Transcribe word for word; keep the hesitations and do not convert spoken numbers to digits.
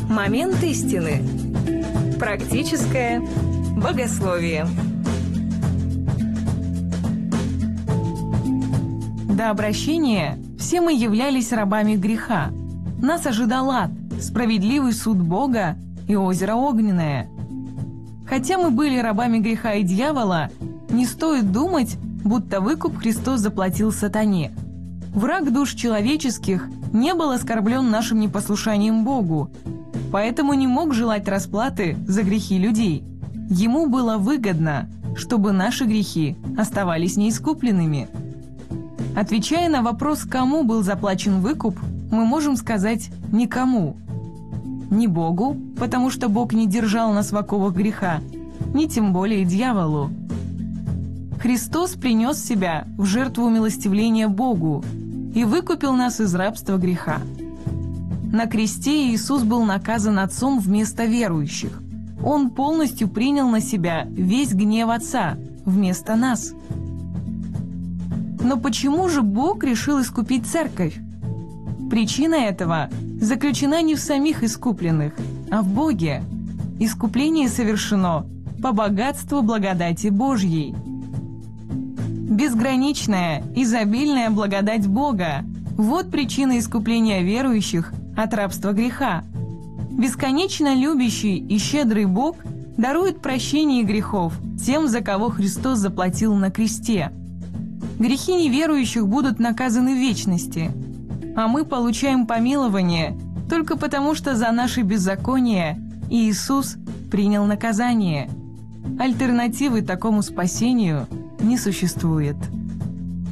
Момент истины. Практическое богословие. До обращения все мы являлись рабами греха. Нас ожидал ад, справедливый суд Бога и озеро огненное. Хотя мы были рабами греха и дьявола, не стоит думать, будто выкуп Христос заплатил сатане. Враг душ человеческих не был оскорблен нашим непослушанием Богу, поэтому не мог желать расплаты за грехи людей. Ему было выгодно, чтобы наши грехи оставались неискупленными. Отвечая на вопрос, кому был заплачен выкуп, мы можем сказать «никому». Не Богу, потому что Бог не держал нас в оковах греха, ни тем более дьяволу. Христос принес себя в жертву умилостивления Богу и выкупил нас из рабства греха. На кресте Иисус был наказан Отцом вместо верующих. Он полностью принял на себя весь гнев Отца вместо нас. Но почему же Бог решил искупить церковь? Причина этого заключена не в самих искупленных, а в Боге. Искупление совершено по богатству благодати Божьей. Безграничная, изобильная благодать Бога – вот причина искупления верующих от рабства греха. Бесконечно любящий и щедрый Бог дарует прощение грехов тем, за кого Христос заплатил на кресте. Грехи неверующих будут наказаны в вечности, а мы получаем помилование только потому, что за наши беззакония Иисус принял наказание. Альтернативы такому спасению не существует.